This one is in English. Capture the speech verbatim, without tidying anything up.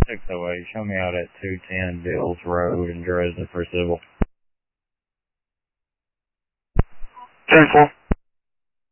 six oh eight, show me out at two ten Bills Road in Dresden for civil. ten four.